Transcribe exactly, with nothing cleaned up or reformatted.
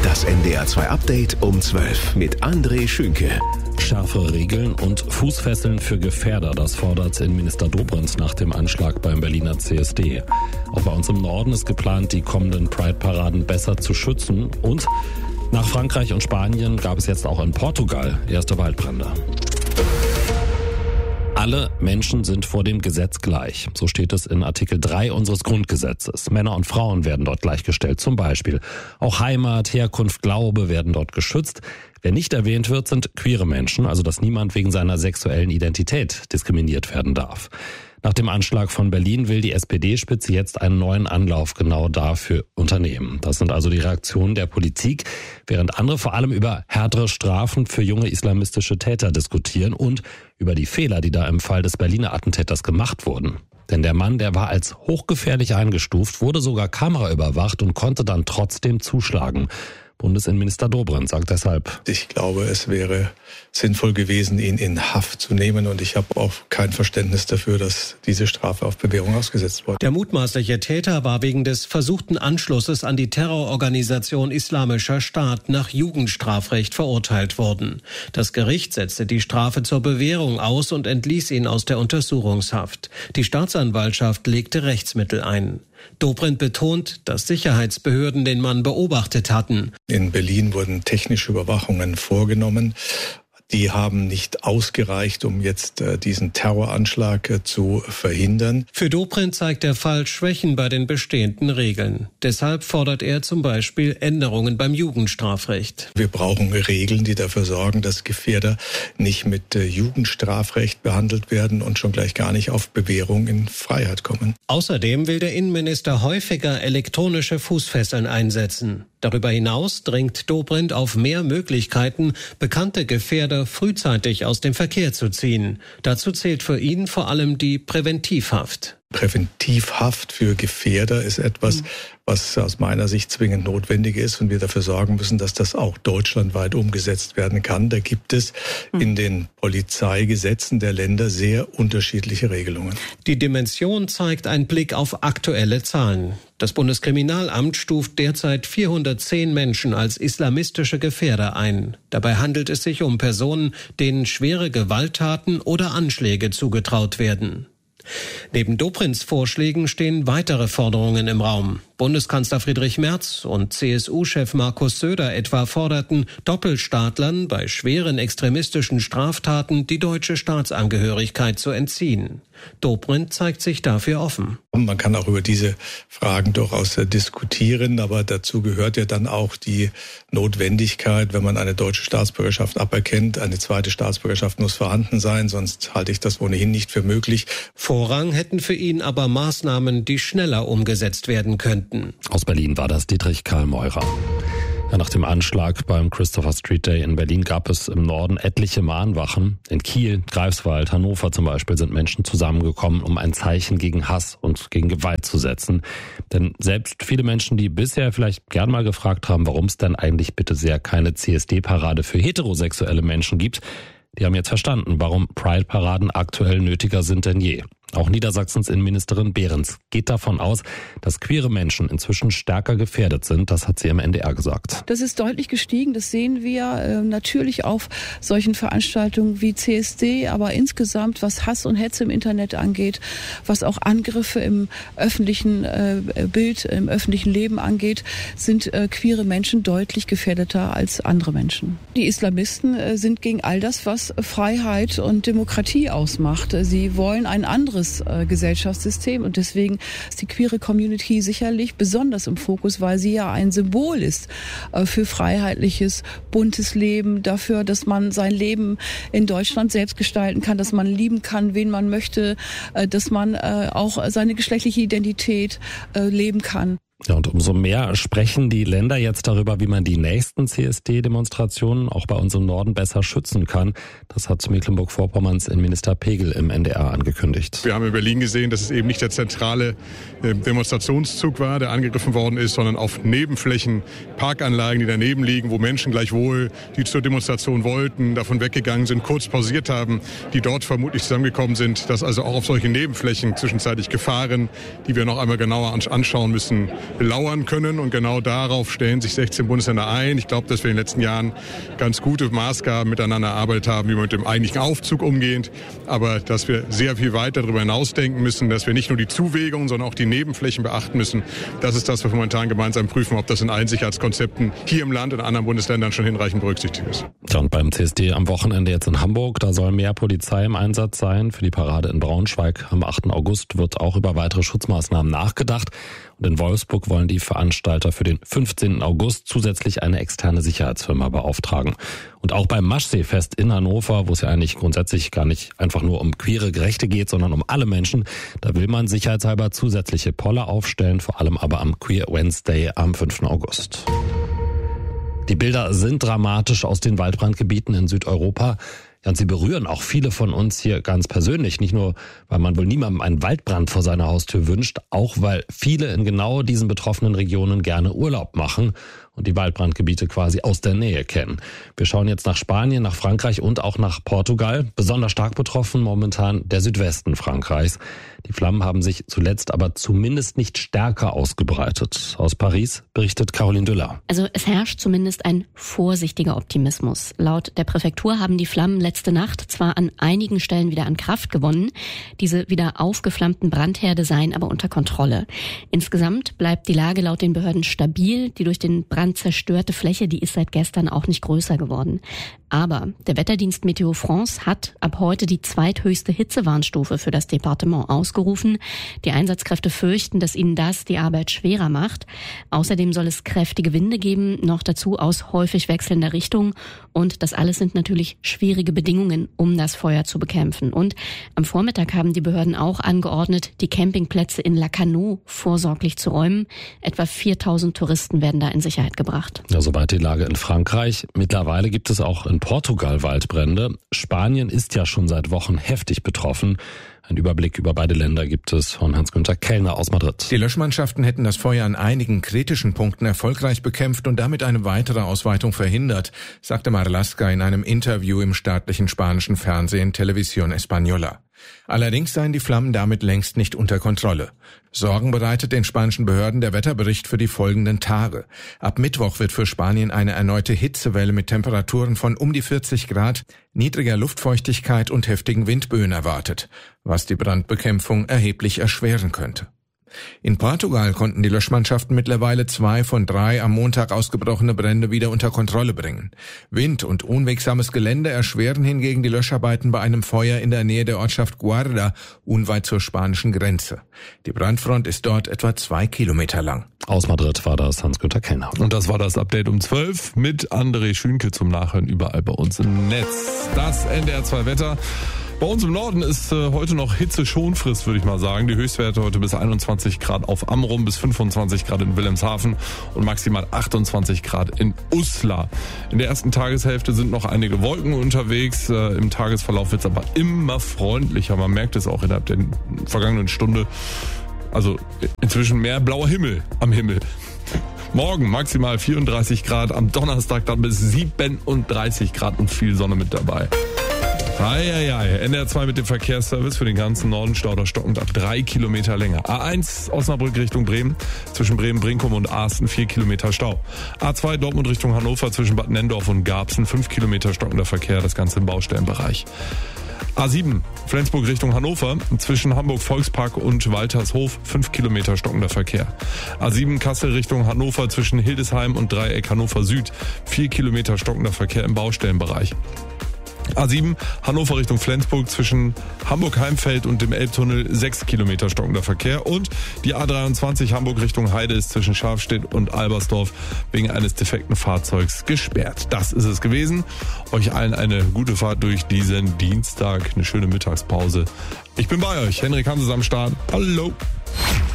Das N D R zwei Update um zwölf mit André Schünke. Schärfere Regeln und Fußfesseln für Gefährder, das fordert Innenminister Dobrindt nach dem Anschlag beim Berliner C S D. Auch bei uns im Norden ist geplant, die kommenden Pride-Paraden besser zu schützen. Und nach Frankreich und Spanien gab es jetzt auch in Portugal erste Waldbrände. Alle Menschen sind vor dem Gesetz gleich. So steht es in Artikel drei unseres Grundgesetzes. Männer und Frauen werden dort gleichgestellt, zum Beispiel. Auch Heimat, Herkunft, Glaube werden dort geschützt. Wer nicht erwähnt wird, sind queere Menschen, also dass niemand wegen seiner sexuellen Identität diskriminiert werden darf. Nach dem Anschlag von Berlin will die S P D-Spitze jetzt einen neuen Anlauf genau dafür unternehmen. Das sind also die Reaktionen der Politik, während andere vor allem über härtere Strafen für junge islamistische Täter diskutieren und über die Fehler, die da im Fall des Berliner Attentäters gemacht wurden. Denn der Mann, der war als hochgefährlich eingestuft, wurde sogar kameraüberwacht und konnte dann trotzdem zuschlagen. Bundesinnenminister Dobrindt sagt deshalb: Ich glaube, es wäre sinnvoll gewesen, ihn in Haft zu nehmen. Und ich habe auch kein Verständnis dafür, dass diese Strafe auf Bewährung ausgesetzt wurde. Der mutmaßliche Täter war wegen des versuchten Anschlusses an die Terrororganisation Islamischer Staat nach Jugendstrafrecht verurteilt worden. Das Gericht setzte die Strafe zur Bewährung aus und entließ ihn aus der Untersuchungshaft. Die Staatsanwaltschaft legte Rechtsmittel ein. Dobrindt betont, dass Sicherheitsbehörden den Mann beobachtet hatten. In Berlin wurden technische Überwachungen vorgenommen. Die haben nicht ausgereicht, um jetzt äh, diesen Terroranschlag äh, zu verhindern. Für Dobrindt zeigt der Fall Schwächen bei den bestehenden Regeln. Deshalb fordert er zum Beispiel Änderungen beim Jugendstrafrecht. Wir brauchen Regeln, die dafür sorgen, dass Gefährder nicht mit äh, Jugendstrafrecht behandelt werden und schon gleich gar nicht auf Bewährung in Freiheit kommen. Außerdem will der Innenminister häufiger elektronische Fußfesseln einsetzen. Darüber hinaus drängt Dobrindt auf mehr Möglichkeiten, bekannte Gefährder frühzeitig aus dem Verkehr zu ziehen. Dazu zählt für ihn vor allem die Präventivhaft. Präventivhaft für Gefährder ist etwas, was aus meiner Sicht zwingend notwendig ist und wir dafür sorgen müssen, dass das auch deutschlandweit umgesetzt werden kann. Da gibt es in den Polizeigesetzen der Länder sehr unterschiedliche Regelungen. Die Dimension zeigt ein Blick auf aktuelle Zahlen. Das Bundeskriminalamt stuft derzeit vierhundertzehn Menschen als islamistische Gefährder ein. Dabei handelt es sich um Personen, denen schwere Gewalttaten oder Anschläge zugetraut werden. Neben Dobrindts Vorschlägen stehen weitere Forderungen im Raum. Bundeskanzler Friedrich Merz und C S U-Chef Markus Söder etwa forderten Doppelstaatlern bei schweren extremistischen Straftaten die deutsche Staatsangehörigkeit zu entziehen. Dobrindt zeigt sich dafür offen. Man kann auch über diese Fragen durchaus diskutieren, aber dazu gehört ja dann auch die Notwendigkeit, wenn man eine deutsche Staatsbürgerschaft aberkennt, eine zweite Staatsbürgerschaft muss vorhanden sein, sonst halte ich das ohnehin nicht für möglich. Vorrang hätten für ihn aber Maßnahmen, die schneller umgesetzt werden könnten. Aus Berlin war das Dietrich Karl Meurer. Ja, nach dem Anschlag beim Christopher Street Day in Berlin gab es im Norden etliche Mahnwachen. In Kiel, Greifswald, Hannover zum Beispiel sind Menschen zusammengekommen, um ein Zeichen gegen Hass und gegen Gewalt zu setzen. Denn selbst viele Menschen, die bisher vielleicht gern mal gefragt haben, warum es denn eigentlich bitte sehr keine C S D-Parade für heterosexuelle Menschen gibt, die haben jetzt verstanden, warum Pride-Paraden aktuell nötiger sind denn je. Auch Niedersachsens Innenministerin Behrens geht davon aus, dass queere Menschen inzwischen stärker gefährdet sind. Das hat sie im N D R gesagt. Das ist deutlich gestiegen. Das sehen wir äh, natürlich auf solchen Veranstaltungen wie C S D, aber insgesamt, was Hass und Hetze im Internet angeht, was auch Angriffe im öffentlichen äh, Bild, im öffentlichen Leben angeht, sind äh, queere Menschen deutlich gefährdeter als andere Menschen. Die Islamisten äh, sind gegen all das, was Freiheit und Demokratie ausmacht. Sie wollen ein anderes Gesellschaftssystem und deswegen ist die queere Community sicherlich besonders im Fokus, weil sie ja ein Symbol ist für freiheitliches, buntes Leben, dafür, dass man sein Leben in Deutschland selbst gestalten kann, dass man lieben kann, wen man möchte, dass man auch seine geschlechtliche Identität leben kann. Ja, und umso mehr sprechen die Länder jetzt darüber, wie man die nächsten C S D-Demonstrationen auch bei uns im Norden besser schützen kann. Das hat Mecklenburg-Vorpommerns Innenminister Pegel im N D R angekündigt. Wir haben in Berlin gesehen, dass es eben nicht der zentrale Demonstrationszug war, der angegriffen worden ist, sondern auf Nebenflächen, Parkanlagen, die daneben liegen, wo Menschen gleichwohl, die zur Demonstration wollten, davon weggegangen sind, kurz pausiert haben, die dort vermutlich zusammengekommen sind, dass also auch auf solchen Nebenflächen zwischenzeitlich Gefahren, die wir noch einmal genauer anschauen müssen, lauern können. Und genau darauf stellen sich sechzehn Bundesländer ein. Ich glaube, dass wir in den letzten Jahren ganz gute Maßgaben miteinander erarbeitet haben, wie man mit dem eigentlichen Aufzug umgeht. Aber dass wir sehr viel weiter darüber hinausdenken müssen, dass wir nicht nur die Zuwägungen, sondern auch die Nebenflächen beachten müssen. Das ist das, was wir momentan gemeinsam prüfen, ob das in allen Sicherheitskonzepten hier im Land und in anderen Bundesländern schon hinreichend berücksichtigt ist. Ja, und beim C S D am Wochenende jetzt in Hamburg, da soll mehr Polizei im Einsatz sein. Für die Parade in Braunschweig am achten August wird auch über weitere Schutzmaßnahmen nachgedacht. Und in Wolfsburg wollen die Veranstalter für den fünfzehnten August zusätzlich eine externe Sicherheitsfirma beauftragen. Und auch beim Maschseefest in Hannover, wo es ja eigentlich grundsätzlich gar nicht einfach nur um queere Gerechte geht, sondern um alle Menschen, da will man sicherheitshalber zusätzliche Poller aufstellen, vor allem aber am Queer Wednesday am fünften August. Die Bilder sind dramatisch aus den Waldbrandgebieten in Südeuropa. Ja, und sie berühren auch viele von uns hier ganz persönlich. Nicht nur, weil man wohl niemandem einen Waldbrand vor seiner Haustür wünscht, auch weil viele in genau diesen betroffenen Regionen gerne Urlaub machen und die Waldbrandgebiete quasi aus der Nähe kennen. Wir schauen jetzt nach Spanien, nach Frankreich und auch nach Portugal. Besonders stark betroffen momentan der Südwesten Frankreichs. Die Flammen haben sich zuletzt aber zumindest nicht stärker ausgebreitet. Aus Paris berichtet Caroline Düller. Also es herrscht zumindest ein vorsichtiger Optimismus. Laut der Präfektur haben die Flammen letzte Nacht zwar an einigen Stellen wieder an Kraft gewonnen, diese wieder aufgeflammten Brandherde seien aber unter Kontrolle. Insgesamt bleibt die Lage laut den Behörden stabil. Die durch den Brand zerstörte Fläche, die ist seit gestern auch nicht größer geworden. Aber der Wetterdienst Meteo France hat ab heute die zweithöchste Hitzewarnstufe für das Departement ausgerufen. Die Einsatzkräfte fürchten, dass ihnen das die Arbeit schwerer macht. Außerdem soll es kräftige Winde geben, noch dazu aus häufig wechselnder Richtung. Und das alles sind natürlich schwierige Bedingungen, um das Feuer zu bekämpfen. Und am Vormittag haben die Behörden auch angeordnet, die Campingplätze in Lacanau vorsorglich zu räumen. Etwa viertausend Touristen werden da in Sicherheit gebracht. Ja, soweit die Lage in Frankreich. Mittlerweile gibt es auch in Portugal Waldbrände. Spanien ist ja schon seit Wochen heftig betroffen. Ein Überblick über beide Länder gibt es von Hans-Günther Kellner aus Madrid. Die Löschmannschaften hätten das Feuer an einigen kritischen Punkten erfolgreich bekämpft und damit eine weitere Ausweitung verhindert, sagte Marlaska in einem Interview im staatlichen spanischen Fernsehen Televisión Española. Allerdings seien die Flammen damit längst nicht unter Kontrolle. Sorgen bereitet den spanischen Behörden der Wetterbericht für die folgenden Tage. Ab Mittwoch wird für Spanien eine erneute Hitzewelle mit Temperaturen von um die vierzig Grad, niedriger Luftfeuchtigkeit und heftigen Windböen erwartet, was die Brandbekämpfung erheblich erschweren könnte. In Portugal konnten die Löschmannschaften mittlerweile zwei von drei am Montag ausgebrochene Brände wieder unter Kontrolle bringen. Wind und unwegsames Gelände erschweren hingegen die Löscharbeiten bei einem Feuer in der Nähe der Ortschaft Guarda, unweit zur spanischen Grenze. Die Brandfront ist dort etwa zwei Kilometer lang. Aus Madrid war das Hans-Günther Kellner. Und das war das Update um zwölf mit André Schünke zum Nachhören überall bei uns im Netz. Das N D R zwei Wetter. Bei uns im Norden ist äh, heute noch Hitzeschonfrist, würde ich mal sagen. Die Höchstwerte heute bis einundzwanzig Grad auf Amrum, bis fünfundzwanzig Grad in Wilhelmshaven und maximal achtundzwanzig Grad in Uslar. In der ersten Tageshälfte sind noch einige Wolken unterwegs. Äh, Im Tagesverlauf wird es aber immer freundlicher. Man merkt es auch innerhalb der vergangenen Stunde. Also inzwischen mehr blauer Himmel am Himmel. Morgen maximal vierunddreißig Grad, am Donnerstag dann bis siebenunddreißig Grad und viel Sonne mit dabei. Eieiei, N D R zwei mit dem Verkehrsservice für den ganzen Norden, Stauder stockend ab drei Kilometer länger. A eins Osnabrück Richtung Bremen, zwischen Bremen-Brinkum und Asten vier Kilometer Stau. A zwei Dortmund Richtung Hannover, zwischen Bad Nendorf und Garbsen fünf Kilometer stockender Verkehr, das Ganze im Baustellenbereich. A sieben Flensburg Richtung Hannover, zwischen Hamburg Volkspark und Waltershof fünf Kilometer stockender Verkehr. A sieben Kassel Richtung Hannover, zwischen Hildesheim und Dreieck Hannover Süd vier Kilometer stockender Verkehr im Baustellenbereich. A sieben Hannover Richtung Flensburg, zwischen Hamburg-Heimfeld und dem Elbtunnel sechs Kilometer stockender Verkehr. Und die A dreiundzwanzig Hamburg Richtung Heide ist zwischen Scharfstedt und Albersdorf wegen eines defekten Fahrzeugs gesperrt. Das ist es gewesen. Euch allen eine gute Fahrt durch diesen Dienstag, eine schöne Mittagspause. Ich bin bei euch, Henrik Hanses am Start. Hallo.